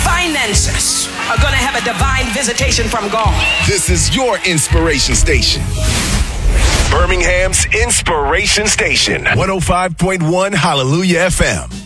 finances are going to have a divine visitation from God. This is your inspiration station. Birmingham's Inspiration Station. 105.1 Hallelujah FM.